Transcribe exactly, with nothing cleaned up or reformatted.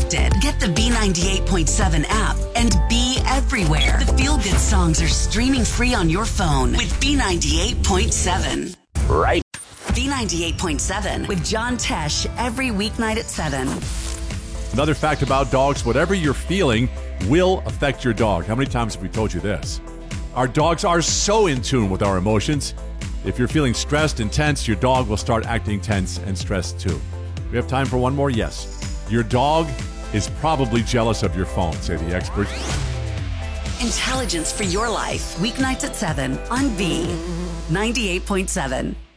connected. Get the B ninety-eight point seven app and be everywhere. The Feel Good songs are streaming free on your phone with B ninety-eight point seven. Right. B ninety-eight point seven with John Tesh every weeknight at seven. Another fact about dogs, whatever you're feeling will affect your dog. How many times have we told you this? Our dogs are so in tune with our emotions. If you're feeling stressed and tense, your dog will start acting tense and stressed too. We have time for one more? Yes. Your dog is probably jealous of your phone, say the experts. Intelligence for your life, weeknights at seven on B ninety-eight point seven.